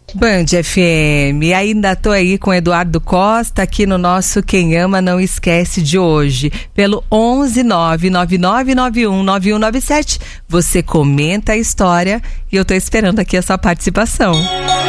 Band FM, ainda tô aí com Eduardo Costa aqui no nosso Quem Ama Não Esquece de hoje, pelo 11999919197. Você comenta a história e eu tô esperando aqui a sua participação.